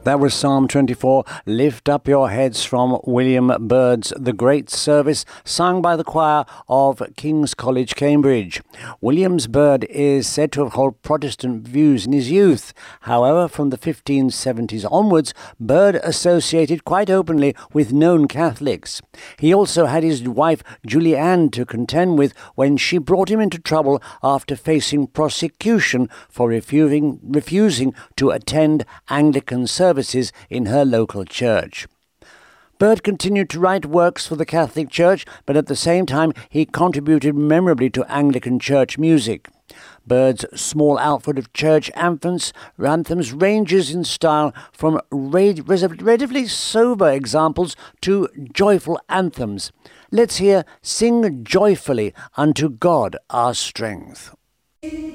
That was Psalm 24, Lift Up Your Heads, from William Byrd's The Great Service, sung by the choir of King's College, Cambridge. William Byrd is said to have held Protestant views in his youth. However, from the 1570s onwards, Byrd associated quite openly with known Catholics. He also had his wife Julie Ann to contend with when she brought him into trouble after facing prosecution for refusing to attend Anglican services in her local church. Byrd continued to write works for the Catholic Church, but at the same time he contributed memorably to Anglican church music. Byrd's small output of church anthems ranges in style from relatively sober examples to joyful anthems. Let's hear Sing Joyfully Unto God Our Strength.